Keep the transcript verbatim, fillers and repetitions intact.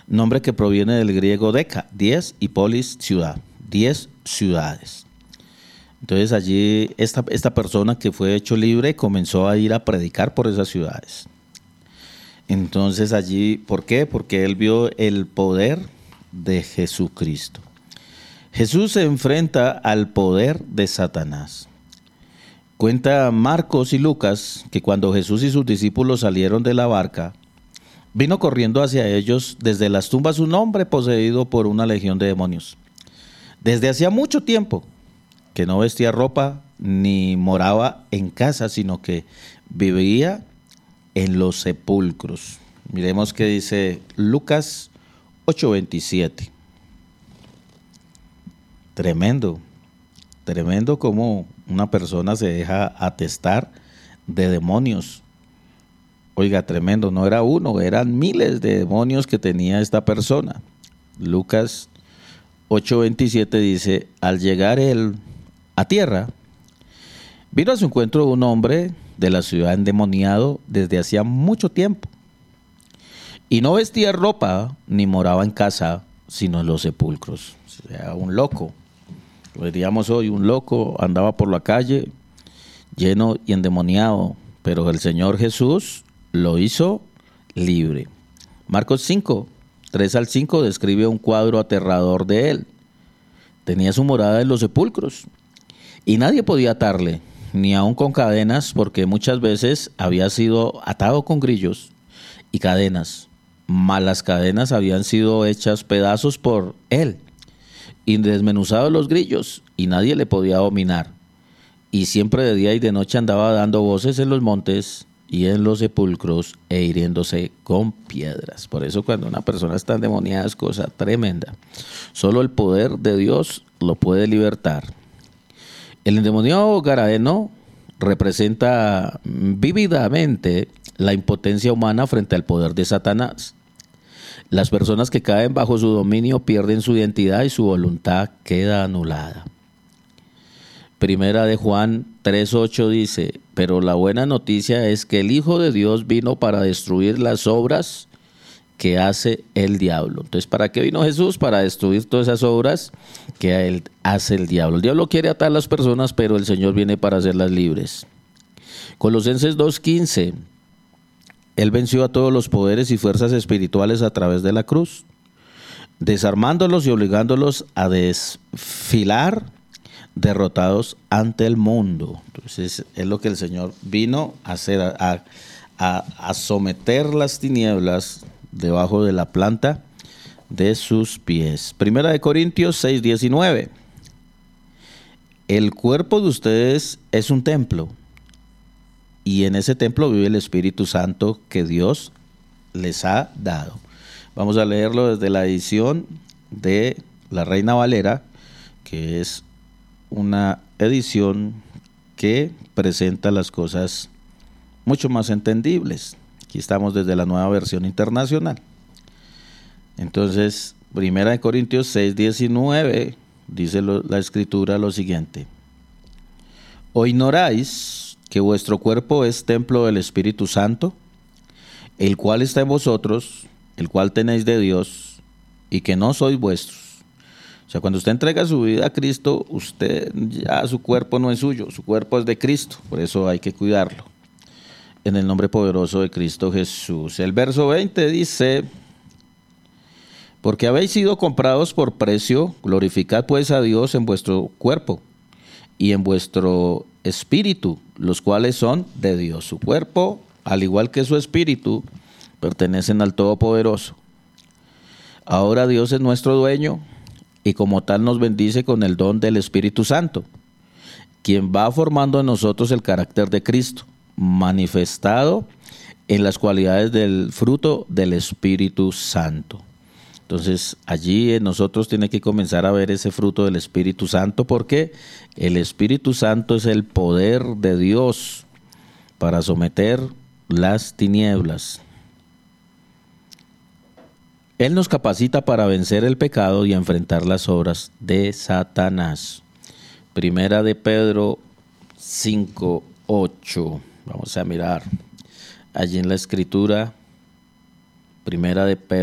nombre que proviene del griego deca, diez, y polis, ciudad, diez ciudades. Entonces allí esta, esta persona que fue hecho libre comenzó a ir a predicar por esas ciudades. Entonces allí, ¿por qué? Porque él vio el poder de Jesucristo. Jesús se enfrenta al poder de Satanás. Cuenta Marcos y Lucas que cuando Jesús y sus discípulos salieron de la barca, vino corriendo hacia ellos desde las tumbas un hombre poseído por una legión de demonios. Desde hacía mucho tiempo, que no vestía ropa ni moraba en casa, sino que vivía en los sepulcros. Miremos qué dice Lucas ocho veintisiete. Tremendo, tremendo como una persona se deja atestar de demonios. Oiga, tremendo, no era uno, eran miles de demonios que tenía esta persona. Lucas ocho veintisiete dice, al llegar él a tierra, vino a su encuentro un hombre de la ciudad endemoniado desde hacía mucho tiempo, y no vestía ropa ni moraba en casa, sino en los sepulcros. O sea, un loco, lo diríamos hoy, un loco, andaba por la calle lleno y endemoniado, pero el Señor Jesús lo hizo libre. Marcos cinco, tres al cinco describe un cuadro aterrador de él. Tenía su morada en los sepulcros y nadie podía atarle, ni aun con cadenas, porque muchas veces había sido atado con grillos y cadenas. Mas las cadenas habían sido hechas pedazos por él y desmenuzados los grillos, y nadie le podía dominar. Y siempre de día y de noche andaba dando voces en los montes y en los sepulcros e hiriéndose con piedras. Por eso cuando una persona está endemoniada es cosa tremenda. Solo el poder de Dios lo puede libertar. El endemoniado gadareno representa vívidamente la impotencia humana frente al poder de Satanás. Las personas que caen bajo su dominio pierden su identidad y su voluntad queda anulada. Primera de Juan tres ocho dice, pero la buena noticia es que el Hijo de Dios vino para destruir las obras que hace el diablo. Entonces, ¿para qué vino Jesús? Para destruir todas esas obras que él hace el diablo. El diablo quiere atar a las personas, pero el Señor viene para hacerlas libres. Colosenses dos quince, Él venció a todos los poderes y fuerzas espirituales a través de la cruz, desarmándolos y obligándolos a desfilar derrotados ante el mundo. Entonces es lo que el Señor vino a hacer, a, a, a someter las tinieblas debajo de la planta de sus pies. Primera de Corintios seis diecinueve. El cuerpo de ustedes es un templo, y en ese templo vive el Espíritu Santo que Dios les ha dado. Vamos a leerlo desde la edición de la Reina Valera, que es una edición que presenta las cosas mucho más entendibles. Aquí estamos desde la Nueva Versión Internacional. Entonces, Primera de Corintios seis diecinueve, dice lo, la Escritura lo siguiente. ¿O ignoráis que vuestro cuerpo es templo del Espíritu Santo, el cual está en vosotros, el cual tenéis de Dios, y que no sois vuestros? O sea, cuando usted entrega su vida a Cristo, usted ya su cuerpo no es suyo, su cuerpo es de Cristo, por eso hay que cuidarlo. En el nombre poderoso de Cristo Jesús. El verso veinte dice, porque habéis sido comprados por precio, glorificad pues a Dios en vuestro cuerpo y en vuestro espíritu, los cuales son de Dios. Su cuerpo, al igual que su espíritu, pertenecen al Todopoderoso. Ahora Dios es nuestro dueño y como tal nos bendice con el don del Espíritu Santo, quien va formando en nosotros el carácter de Cristo, manifestado en las cualidades del fruto del Espíritu Santo. Entonces allí en nosotros tiene que comenzar a ver ese fruto del Espíritu Santo, porque el Espíritu Santo es el poder de Dios para someter las tinieblas. Él nos capacita para vencer el pecado y enfrentar las obras de Satanás. Primera de Pedro cinco ocho. Vamos a mirar allí en la Escritura. Primera de Pedro